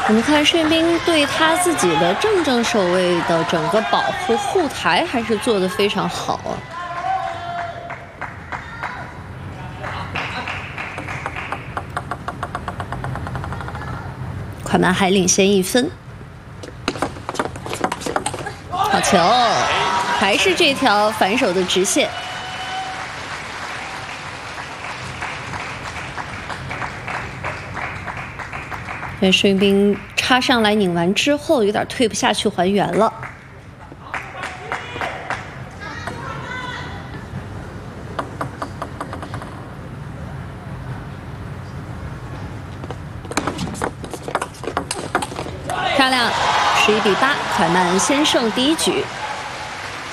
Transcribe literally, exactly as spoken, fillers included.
我们看申彬对他自己的正正手位的整个保护护台还是做得非常好啊。快慢还领先一分，好球，还是这条反手的直线。对，申彬插上来拧完之后，有点退不下去，还原了。漂亮，十一比八，快慢先胜第一局。